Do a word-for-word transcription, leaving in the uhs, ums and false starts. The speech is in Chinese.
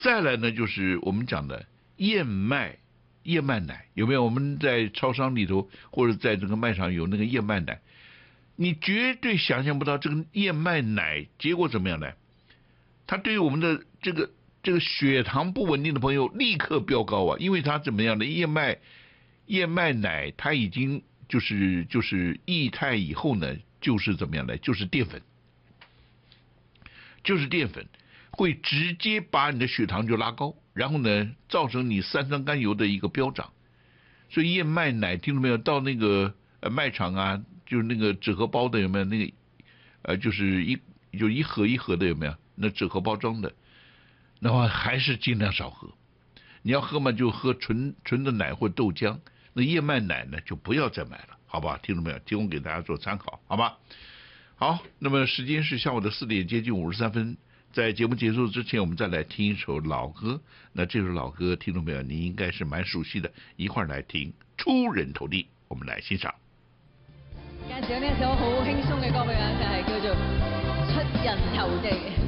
再来呢，就是我们讲的燕麦。燕麦奶有没有？我们在超商里头或者在这个卖场有那个燕麦奶，你绝对想象不到这个燕麦奶结果怎么样呢？它对于我们的这个这个血糖不稳定的朋友立刻飙高啊！因为它怎么样的燕麦燕麦奶它已经就是就是液态以后呢，就是怎么样呢？就是淀粉，就是淀粉。会直接把你的血糖就拉高，然后呢，造成你三酸甘油的一个飙涨。所以燕麦奶听到没有？到那个呃卖场啊，就是那个纸盒包的有没有？那个呃就是一就一盒一盒的有没有？那纸盒包装的，那么还是尽量少喝。你要喝嘛，就喝纯纯的奶或豆浆。那燕麦奶呢，就不要再买了，好吧？听到没有？提供给大家做参考，好吧？好，那么时间是下午的四点接近五十三分。在节目结束之前，我们再来听一首老歌。那这首老歌，听众朋友，你应该是蛮熟悉的，一块来听《出人头地》，我们来欣赏。 介紹呢一首好輕鬆嘅歌俾大家，就係叫做《出人頭地》。